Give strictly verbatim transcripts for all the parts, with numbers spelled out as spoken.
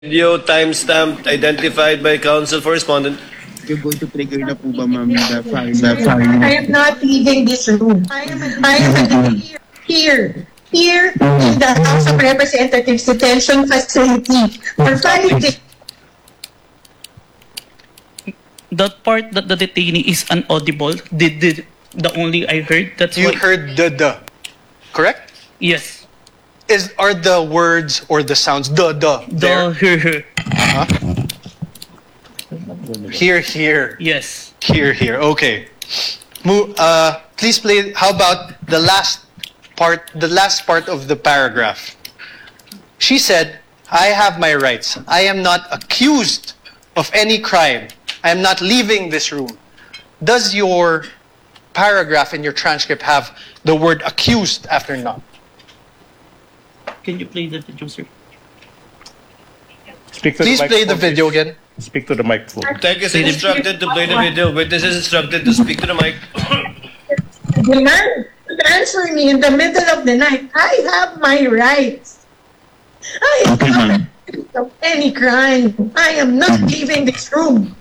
Video timestamp identified by council for respondent. You're going to trigger na po ba, ma'am, the file? The file? I am not leaving this room. I am, I am here, here, here in the House of Representatives detention facility for five days. That part that the detainee is inaudible, did the, the only I heard, that's You why, heard the the, correct? yes, Is are the words or the sounds the the the, there? her, her, Huh? Here, here, yes. here, here. Okay. Mo uh, please play. How about the last part? The last part of the paragraph. She said, "I have my rights. I am not accused of any crime. I am not leaving this room." Does your paragraph in your transcript have the word accused after not? Can you play the video, sir? Speak to Please the play the microphone, video again. please. Speak to the microphone. Tech is instructed to play the video. Witness is instructed to speak to the mic. Demand to transfer me in the middle of the night. I have my rights. I am not accused of any crime. I am not leaving this room.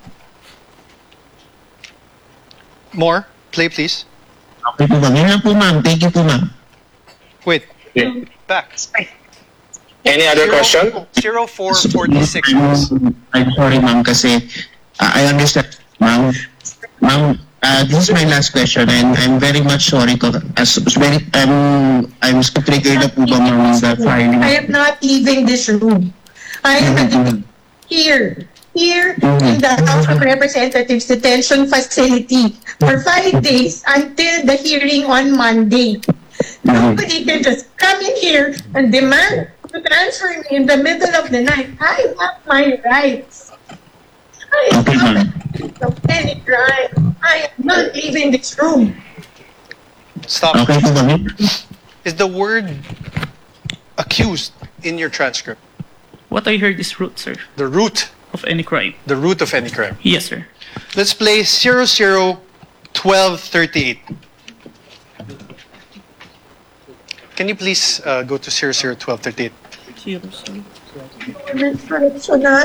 More. Play, please. Okay po, ma'am. Yun lang po, ma'am. Thank you po, ma'am. Wait. Back. Any other question? Zero four forty six. I'm sorry, ma'am, kasi uh, I understand, ma'am. Ma'am, uh, this is my last question, and I'm very much sorry. To, as, very, um, I'm triggered na po ba, ma'am, the file? I am not leaving this room. I am here, here in the House of Representatives detention facility for five days until the hearing on Monday. Nobody can just come in here and demand to transfer me in the middle of the night. I have my rights. I am not accused of any crime. I am not leaving this room. Stop. Okay po, ma'am. Is the word accused in your transcript? What I heard is root, sir, The root. of any crime. The root of any crime. Yes, sir. Let's play zero zero twelve thirty-eight. Can you please uh, go to zero zero twelve thirty-eight? Zero, zero. Personal.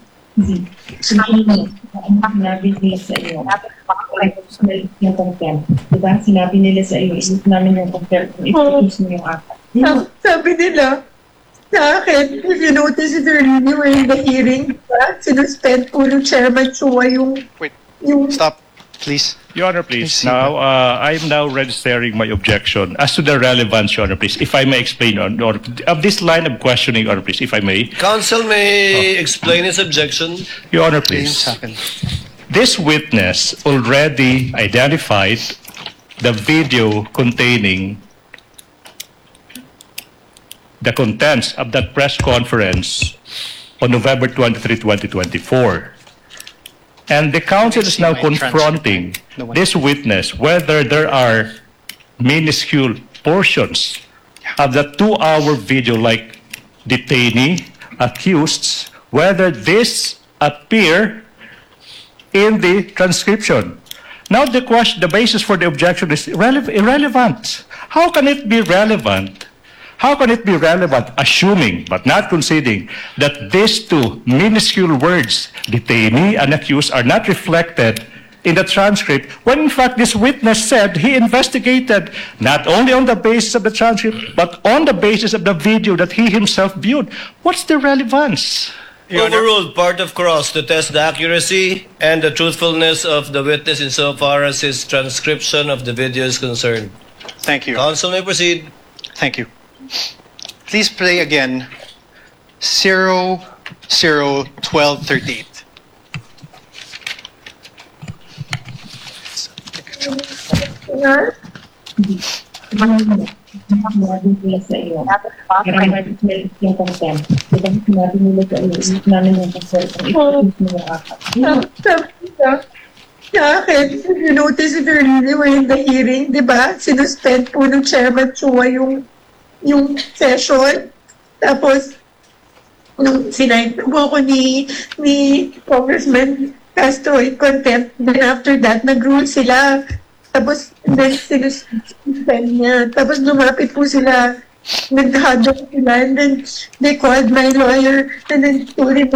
Sinabi nila sa iyo, yung contempt. Diba? Sinabi nila sa iyo, ilis namin yung contempt kung i-focus mo yung apat. Sab- Sabi nila, sa akin, if you notice it earlier in the hearing, diba? Sinuspend po ng Chairman Chua yung, Wait. yung Stop, please. Your Honor, please. Please, Now, uh, I'm now registering my objection as to the relevance, Your Honor, please. If I may explain, Your Honor, of this line of questioning, Your Honor, please, if I may. Council may explain his objection. Your Honor, Ayun please. sa akin. This witness already identified the video containing the contents of that press conference on November twenty-third, twenty twenty-four. And the counsel is now See my confronting transcript. No one- this witness whether there are minuscule portions of the two-hour video, like detainee, accused, whether this appear in the transcription. Now the question, the basis for the objection is irrele- irrelevant. How can it be relevant? How can it be relevant, assuming but not conceding that these two minuscule words, detainee and accused, are not reflected in the transcript, when in fact this witness said he investigated not only on the basis of the transcript, but on the basis of the video that he himself viewed? What's the relevance? Your Honor. Overruled part of cross to test the accuracy and the truthfulness of the witness insofar as his transcription of the video is concerned. Thank you. Council may proceed. Thank you. Please play again zero zero twelve thirty-eight. Sinabi nila sa iyo, sinabi yung contempt. Diba? Sinabi nila sa iyo, ilis namin yung contempt kung i-focus mo yung apat. Sabi sabi nila, sa akin, if you notice it earlier in the hearing, di ba? Sinuspend po ng Chairman Chua yung, yung session. Tapos, nung sinight po ako ni, ni Congressman Castro in contempt, then after that, nag-rule sila. Tapos, then sinuspend niya. Tapos lumapit po sila nag-huddle sila, and then they called my lawyer, and then told him